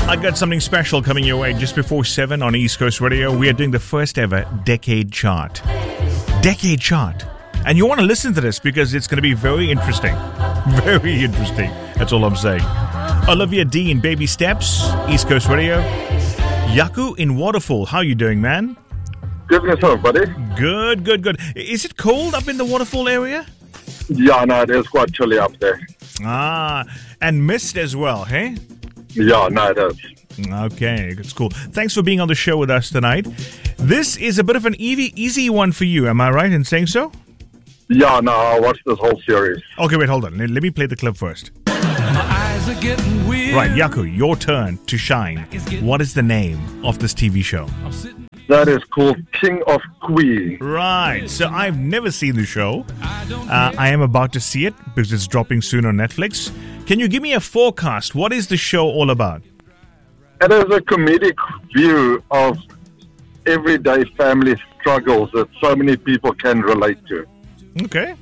I got something special coming your way just before 7 on East Coast Radio. We are doing the first ever Decade Chart. Decade Chart. And you want to listen to this because it's going to be very interesting. Very interesting. That's all I'm saying. Olivia D in Baby Steps, East Coast Radio. Yaku in Waterfall. How you doing, man? Good yourself, buddy. Good, good, good. Is it cold up in the Waterfall area? Yeah, no, it is quite chilly up there. Ah, and mist as well, hey? Yeah, no, it is. Okay, it's cool. Thanks for being on the show with us tonight. This is a bit of an easy one for you, am I right in saying so? Yeah, no, I watched this whole series. Okay, wait, hold on. Let me play the clip first. My eyes are getting weird. Right, Yaku, your turn to shine. What is the name of this TV show? That is called King of Kui. Right, so I've never seen the show. I am about to see it because it's dropping soon on Netflix. Can you give me a forecast? What is the show all about? It is a comedic view of everyday family struggles that so many people can relate to. Okay.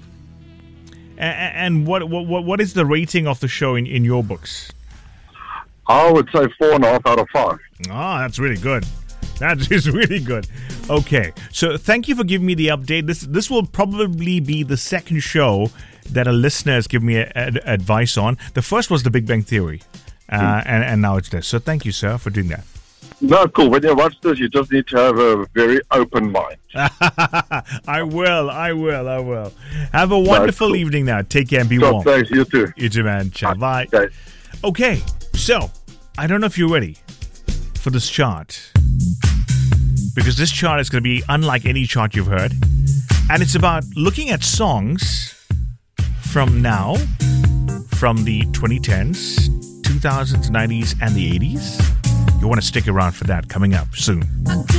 And what is the rating of the show in your books? I would say 4.5 out of 5. Ah, that's really good. That is really good. Okay, so thank you for giving me the update. This will probably be the second show that a listener has given me advice on. The first was The Big Bang Theory, and now it's this. So thank you, sir, for doing that. No, cool. When you watch this, you just need to have a very open mind. I will. Have a wonderful evening now. Take care and be warm. Thanks, you too. You too, man. Ciao, bye. Okay. So I don't know if you're ready for this chart, because this chart is going to be unlike any chart you've heard, and it's about looking at songs from now, from the 2010s, 2000s, 90s, and the 80s. You want to stick around for that coming up soon.